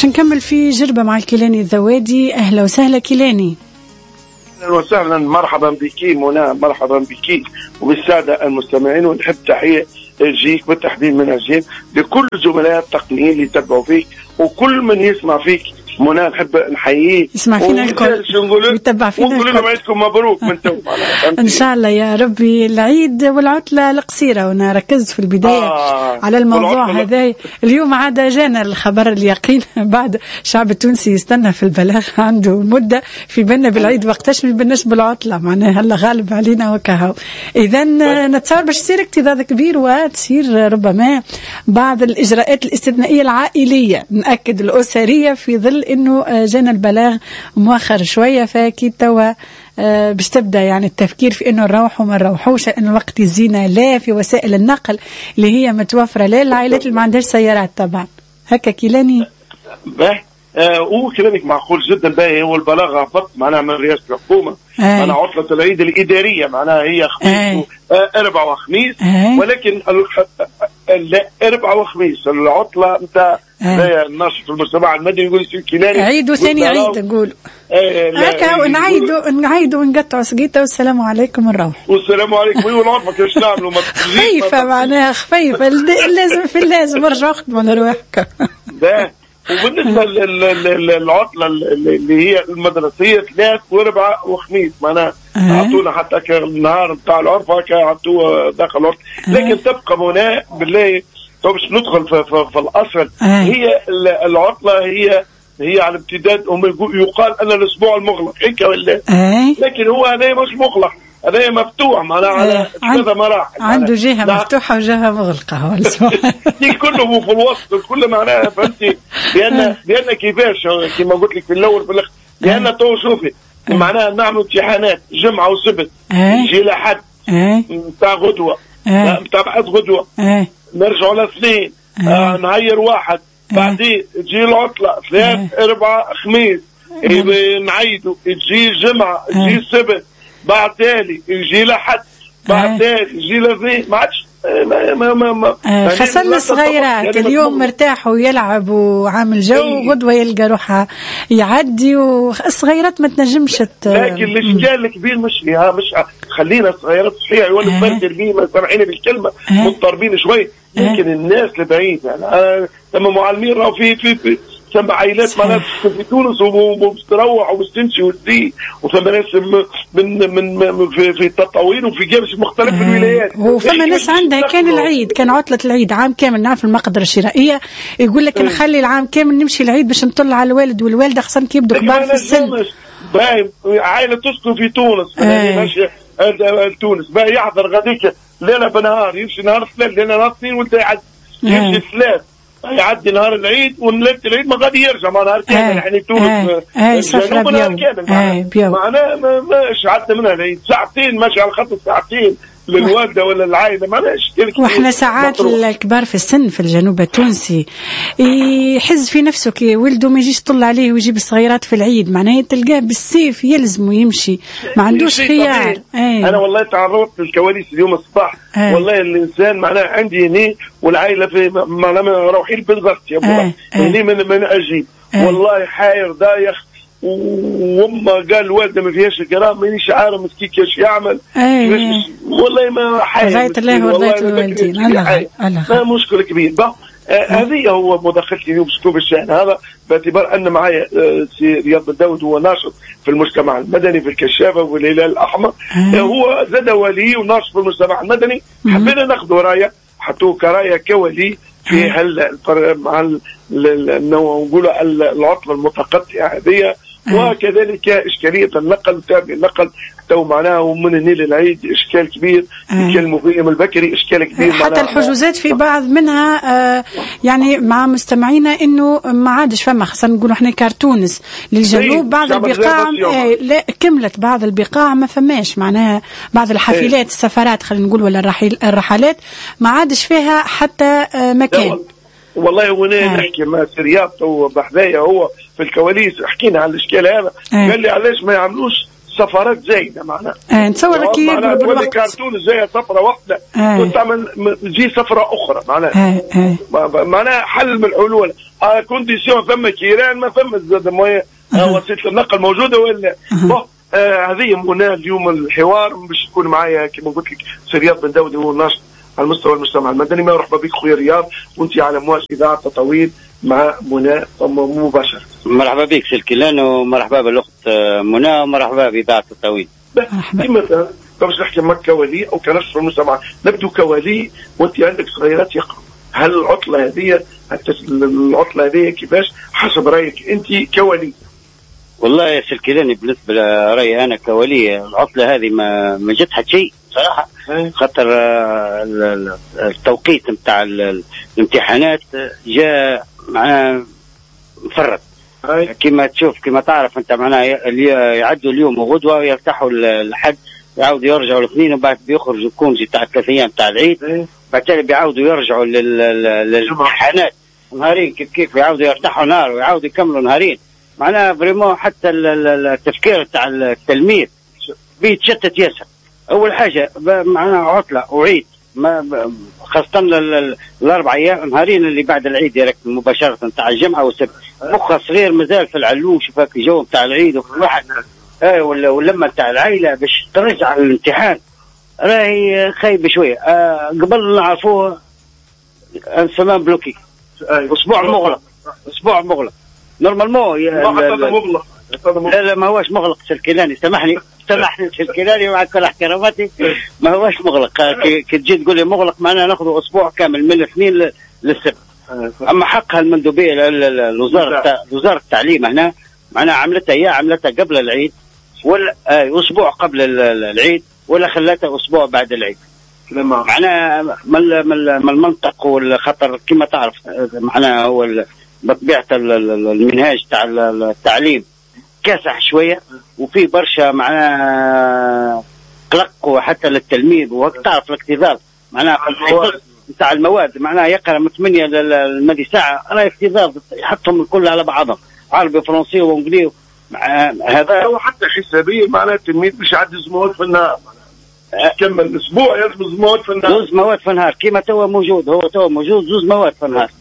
باش نكمل في جربة مع الكيلاني الذوادي. أهلا وسهلا كيلاني. أهلا وسهلا، مرحبا بك منى، مرحبا بك وبالسادة المستمعين، ونحب تحية جيك بالتحديد من الجيل لكل زملاء التقنيين اللي يتبعوا فيك وكل من يسمع فيك منى. نحب نحييه، يسمع فينا الكل ويتبع فينا الكل. ونقول لهم عيدكم مبروك من تو ان شاء الله يا ربي. العيد والعطلة القصيرة، وانا ركزت في البداية على الموضوع هذا. اليوم عاد جانا الخبر اليقين بعد الشعب التونسي يستنى في البلاغ عنده مدة في بالنا بالعيد وقتاش ما بناش بالعطلة، معناها هلا غالب علينا وكهو. اذا نتصور باش يصير اكتظاظ كبير وتصير ربما بعض الاجراءات الاستثنائية العائلية، نأكد الأسرية، في ظل انه جانا البلاغ مؤخر شويه. فاكيد توا باش تبدا يعني التفكير في انه نروح وما نروحوش، لان الوقت يزينا لا في وسائل النقل اللي هي متوفره لا العائلات اللي ما عندهاش سيارات طبعا. هكا كيلاني وكلامك معقول جدا. باهي هو البلاغ هبط معناها من رئاسه الحكومه، معناها عطله العيد الاداريه معناها هي خميس اربعاء وخميس، ولكن لا اربعاء وخميس العطله نتاع الناشط المجتمع المدني يقول كيلاني عيد وثاني عيد نقول هكا نعيدوا ونقطعوا سقيته والسلام عليكم ونروح. والسلام عليكم. ايوا نعرفوا كيفاش نعملوا خفيفه معناها خفيفه لازم في اللازم نرجعوا خدمه نروحك. وبالنسبه للعطله اللي هي المدرسيه ثلاث واربعاء وخميس معناها اعطونا حتى النهار نتاع العرفه هكا عطوه داخل العرف، لكن تبقى هنا بالله باش ندخل في الاصل. هي العطله هي على امتداد، يقال ان الاسبوع المغلق هيك ولا، لكن هو هذا مش مغلق، هذا مفتوح معناها على كذا مراحل، عنده جهه مفتوحه وجهه مغلقه. هو الاسبوع كله في الوسط الكل معناها فهمتي. لان كيفاش كما قلت لك في الاول في الاخر، لان تو شوفي معناها نعمل امتحانات جمعه وسبت، يجي لحد نتاع غدوه نتاع بعد غدوه، نرجعوا لاثنين، نهير واحد، بعدين تجي العطله ثلاث اربعاء خميس، نعيدوا تجي جمعه تجي سبت، بعد تالي يجي لحد، بعد تالي يجي لاثنين، ما عادش خسرنا الصغيرات. اليوم مرتاح ويلعب وعامل جو، غدوة يلقى روحها يعدي، والصغيرات ما تنجمش لكن الاشكال الكبير مش فيها، مش خلينا الصغيرات صحيح يولوا مبرمجين ما سامعين بالكلمة مضطربين شوي، لكن الناس البعيد يعني لما معلمين راهو في ثم عائلات معناها في تونس وبتروح وبتمشي وتجي، وثم ناس من في التطاوين وفي جبس مختلف في الولايات، وثم ناس عندها كان العيد كان عطلة العيد عام كامل. نعرف المقدرة الشرائية يقول لك نخلي العام كامل نمشي العيد باش نطلع على الوالد والوالدة، خصهم كيبدوا كبار في السن. عائلة تسكن في تونس ماشي تونس باهي يحضر غاديك ليلة بنهار، يمشي نهار ثلاث لأن نهار اثنين وانت يمشي ثلاث، يعدي نهار العيد وليلة العيد ما غادي يرجع مع نهار كامل. يعني تونس الجنوب نهار كامل معناه ماش عدى منها العيد ساعتين ماشي على خط ساعتين للوالدة ولا العائلة، معناش. واحنا ساعات الكبار في السن في الجنوب التونسي يحز في نفسه كي ولده ما يجيش يطلع عليه ويجيب الصغيرات في العيد، معناه تلقاه بالسيف يلزم ويمشي ما عندوش خيار. انا والله تعرضت للكواليس اليوم الصباح، والله الانسان معناه عندي هنا والعائله في معناه روحي بالضبط يا ابو هني من اجيب والله حاير دايخ، وما قال الوالده ما فيهاش كلام، مانيش عارف مسكين كيش يعمل. والله ما حاجه غايه الله ورضايه الوالدين. ما مشكله كبير. هذه هو مداخلتي اليوم بسكوب الشأن هذا، باعتبار ان معايا سي رياض الداود هو ناشط في المجتمع المدني في الكشافه والهلال الاحمر، هو زاد ولي وناشط في المجتمع المدني. حبينا ناخذ رايه حطوه كرايه كولي في مع نقولوا العطله المتقطعه هذه، وكذلك إشكالية النقل وتابع النقل تو معناه ومن هنا للعيد إشكال كبير، يتكلموا فيه من البكري إشكال كبير. حتى الحجوزات في بعض منها يعني مع مستمعينا إنه ما عادش فما، خاصة نقولوا إحنا كارتونس للجنوب بعض البقاع لا كملت، بعض البقاع ما فماش معناها بعض الحافلات السفرات خلينا نقول ولا الرحلات ما عادش فيها حتى مكان. والله وانا نحكي مع سرياب وبحذايا هو في الكواليس حكينا عن الاشكال هذا، قال لي علاش ما يعملوش سفرات زايده معناها نتصور كي بالوقت كرتون زي سفره واحده وتعمل تجي سفره اخرى معناها حل من الحلول كونديسيون ثم كيران ما ثم زاد مويه وسيله النقل موجوده ولا هذه منى اليوم الحوار باش يكون معايا كما قلت لك سي رياض بن داود هو ناشط على مستوى المجتمع المدني. مرحبا بك خويا رياض وانت على مواجهه اذاعه تطاوين مع منى مباشره. مرحبا بك سي الكيلان ومرحبا بالاخت منى ومرحبا باذاعه تطاوين. مثلا باش نحكي معك كولي او كنشر المجتمع نبدو كولي وانت عندك صغيرات يقرأوا. هل العطله هذه كيفاش حسب رايك انت كولي؟ والله يا سي الكيلاني بالنسبه لرايي انا كولي العطله هذه ما جت حتى شيء صراحه، خاطر التوقيت نتاع الامتحانات جاء معناها مفرط كما تشوف كما تعرف انت معناها يعدوا اليوم وغدوه ويرتاحوا الحد يعاودوا يرجعوا الاثنين وبعد بيخرجوا كونجي تاع 3 ايام تاع العيد بعد بيعاودوا يرجعوا للامتحانات نهارين كيف يعاودوا يرتاحوا نهار ويعاودوا يكملوا نهارين. معناها فريمون حتى التفكير تاع التلميذ بيتشتت ياسر. اول حاجه معناها عطله وعيد خاصه الاربع ايام نهارين اللي بعد العيد ديريكت مباشره تاع الجمعه والسبت مخه صغير مازال في العلوش وفاك الجو تاع العيد وفي الواحد ولما تاع العائله باش ترجع الامتحان راهي خايبه شويه. قبل نعرفوه السماء بلوكي اسبوع مغلق نورمالمون لا ما هوش مغلق سلكيلاني سامحني سلكيلاني مع كل احتراماتي ما هوش مغلق. كي تجي تقول لي مغلق معناها ناخذ اسبوع كامل من الاثنين للسبت. اما حقها المندوبيه وزاره التعليم هنا معناها عملتها قبل العيد ولا اسبوع قبل العيد ولا خلتها اسبوع بعد العيد. معناها من المنطق والخطر كما تعرف معناها هو بطبيعه المنهاج تاع التعليم كاسح شويه وفي برشا معناها قلق وحتى للتلميذ وقت تعرف الاكتظاظ معناها تاع المواد معناها يقرا من 8 للمدي ساعه راهي اكتظاظ يحطهم الكل على بعضهم عربي فرنسي وانجليزي. هذا هو حتى حسابيا معناها التلميذ مش عاد زموات في النهار كمل اسبوع يلزم زموات في النهار 2 مواد في النهار كيما توا موجود 2 مواد في النهار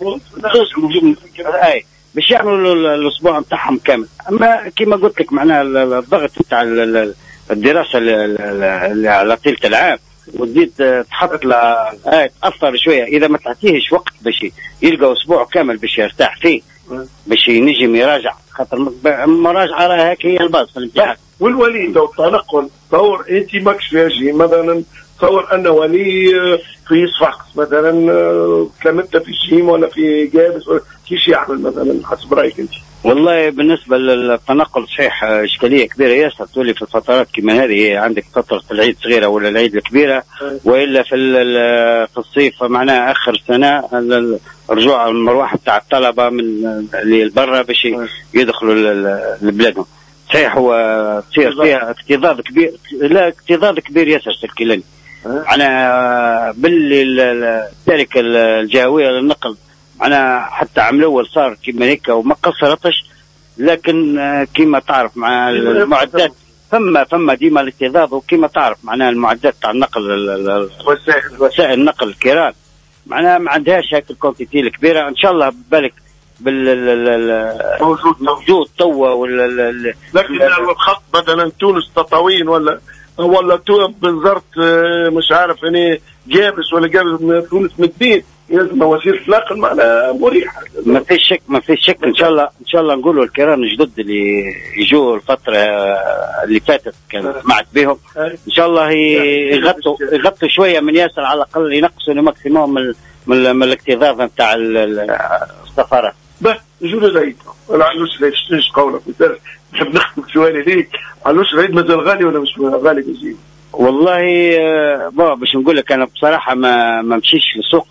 باش يعملوا الاسبوع نتاعهم كامل. اما كيما قلت لك معناها الضغط نتاع الدراسه اللي على طيله العام وتزيد تحط له تاثر شويه اذا ما تعطيهش وقت باش يلقى اسبوع كامل باش يرتاح فيه باش ينجم يراجع خاطر المراجعه راه هيك هي الباص في الامتحان. والولي لو التنقل تصور انت ماكش فيها شيء مثلا تصور ان ولي في صفاقس مثلا كلمت في شيم ولا في جابس ولا كيش يعمل مثلا حسب رايك انت؟ والله بالنسبه للتنقل صحيح اشكاليه كبيره ياسر تولي في الفترات كما هذه عندك فتره العيد صغيره ولا العيد الكبيره والا في الصيف معناها اخر سنه الرجوع المروحه بتاع الطلبه من اللي برا باش يدخلوا لبلادهم. صحيح هو تصير فيها اكتظاظ كبير ياسر سلكيلاني. انا باللي الشركه الجهويه للنقل انا حتى عام الاول صار كيما هيك وما قصرتش لكن كيما تعرف مع المعدات ثم ديما الاكتظاظ وكيما تعرف معناها المعدات تاع النقل وسائل النقل الكيران معناها ما عندهاش هيك الكونتيتي الكبيره. ان شاء الله بالك موجود توا لكن الخط مثلا تونس تطاوين ولا بالضبط مش عارف يعني جابس ولا جابس تونس مدين يلزم وسيله نقل معناها مريحه. ما فيش شك ان شاء الله نقولوا الكيران الجدد اللي يجوا الفتره اللي فاتت كان سمعت بهم ان شاء الله يغطوا شويه من ياسر على الاقل ينقصوا الماكسيموم من الاكتظاظ نتاع السفارات. جول العيد علوش العيد ايش قولك؟ نحب نختم سؤالي ليك علوش العيد مازال غالي ولا مش غالي بزيد؟ والله باش نقول لك انا بصراحه ما مشيش للسوق.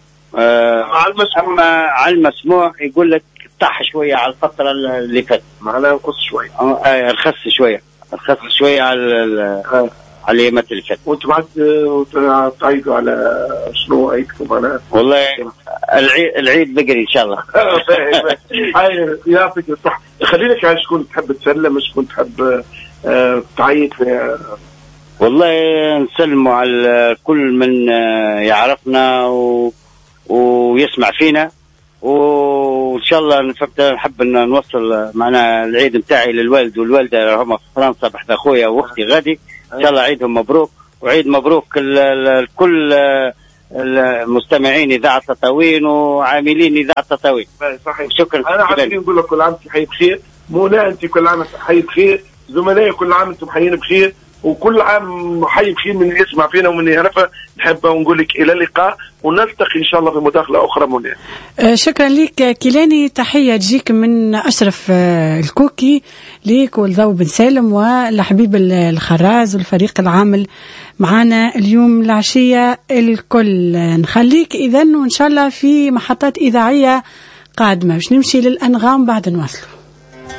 اما على المسموع يقول لك طاح شويه على الفتره اللي فاتت معناها نقص شويه رخص شويه على الايامات اللي فاتت. وانتم بعد تعيدوا على شنو عيدكم معناها؟ والله العيد بقري ان شاء الله. هاي يعطيك الصحه. خلينك على شكون تحب تسلم شكون تحب تعيد في والله نسلموا على كل من يعرفنا ويسمع فينا وان شاء الله نحب ان نوصل معنا العيد نتاعي للوالد والوالده هم في فرنسا بحذا اخويا واختي غادي. ان شاء الله عيدهم مبروك، وعيد مبروك الكل المستمعين اذاعه تطاوين وعاملين اذاعه تطاوين. صحيح. شكرا. انا عايزين نقول لك كل عام انت حي بخير، منى انت كل عام حي بخير، زملائي كل عام انتم حيين بخير، وكل عام حي بخير من يسمع فينا ومن يعرفها. نحب نقول لك الى اللقاء ونلتقي ان شاء الله في مداخله اخرى منى. شكرا لك كيلاني، تحيه تجيك من اشرف الكوكي ليك والضو بن سالم والحبيب الخراز والفريق العامل معنا اليوم العشيه الكل. نخليك اذا وان شاء الله في محطات اذاعيه قادمه باش نمشي للانغام بعد نواصلوا.